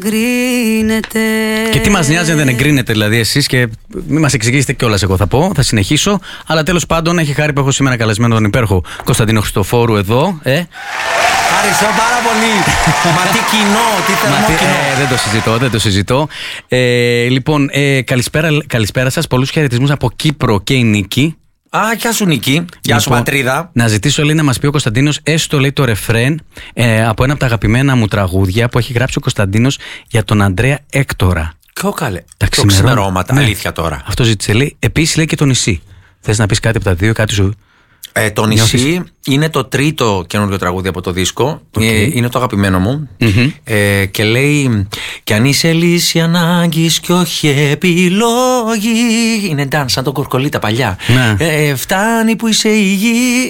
Γκρίνεται. Και τι μας νοιάζει αν δεν εγκρίνετε δηλαδή εσείς, και μην μας εξηγήσετε κιόλας, εγώ θα πω, θα συνεχίσω. Αλλά τέλος πάντων, έχει χάρη που έχω σήμερα καλεσμένο τον υπέροχο Κωνσταντίνο Χριστοφόρου εδώ. Ευχαριστώ πάρα πολύ. Μα τι κοινό, τι θερμό κοινό. Δεν το συζητώ. Λοιπόν, καλησπέρα σας. Πολλούς χαιρετισμούς από Κύπρο και η Νίκη. Γεια σου Νίκη, γεια σου πατρίδα. Να ζητήσω, λέει, να μας πει ο Κωνσταντίνος έστω, λέει, το ρεφρέν από ένα από τα αγαπημένα μου τραγούδια που έχει γράψει ο Κωνσταντίνος για τον Ανδρέα Έκτορα. Καλέ. Τα ξημερώματα, ναι. Αλήθεια τώρα. Αυτό ζήτησε, λέει. Επίσης, λέει, και το νησί. Θες να πεις κάτι από τα δύο, κάτι σου? Το νησί είναι το τρίτο καινούργιο τραγούδι από το δίσκο. Είναι το αγαπημένο μου. Και λέει: κι αν είσαι λύση ανάγκης κι όχι επιλογή. Είναι dance, σαν τον Κορκολίτα παλιά. Φτάνει που είσαι υγιή.